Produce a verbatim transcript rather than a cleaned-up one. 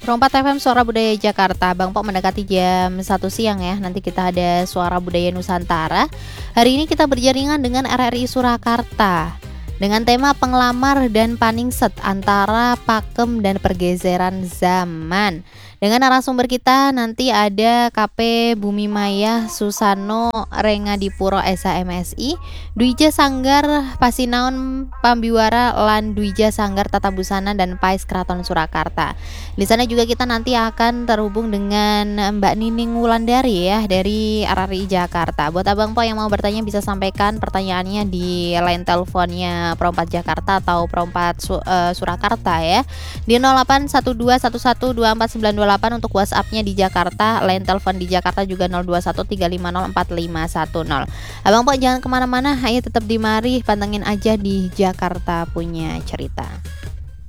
Perompak F M Suara Budaya Jakarta, Bang Pok mendekati jam satu siang ya. Nanti kita ada Suara Budaya Nusantara. Hari ini kita berjaringan dengan R R I Surakarta dengan tema penglamar dan paningset antara pakem dan pergeseran zaman. Dengan narasumber kita nanti ada K P Bumi Maya Susano Rengadipuro S H M S I, Dwija Sanggar Pasinaon Pambiwara lan Dwija Sanggar Tata Busana dan Pais Kraton Surakarta. Di sana juga kita nanti akan terhubung dengan Mbak Nining Wulandari ya dari R R I Jakarta. Buat Abang Po yang mau bertanya bisa sampaikan pertanyaannya di line teleponnya Perompak Jakarta atau Perompak Su- uh, Surakarta ya. Di nol delapan satu dua satu satu dua empat sembilan dua delapan untuk WhatsApp-nya di Jakarta. Line telepon di Jakarta juga nol dua satu tiga lima nol empat lima satu nol. Abang Po jangan kemana-mana, ayo tetap di mari pantengin aja di Jakarta Punya Cerita.